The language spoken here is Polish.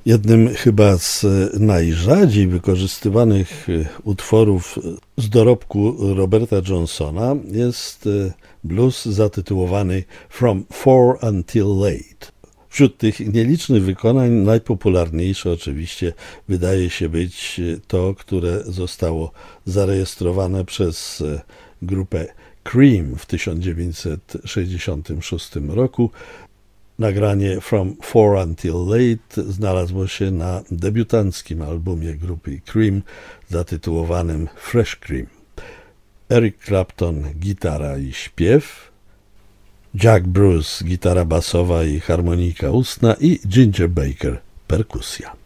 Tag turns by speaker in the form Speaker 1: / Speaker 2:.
Speaker 1: Jednym chyba z najrzadziej wykorzystywanych utworów z dorobku Roberta Johnsona jest blues zatytułowany From Four Until Late. Wśród tych nielicznych wykonań najpopularniejsze oczywiście wydaje się być to, które zostało zarejestrowane przez grupę Cream w 1966 roku. Nagranie From Four Until Late znalazło się na debiutanckim albumie grupy Cream zatytułowanym Fresh Cream. Eric Clapton gitara i śpiew, Jack Bruce gitara basowa i harmonika ustna i Ginger Baker perkusja.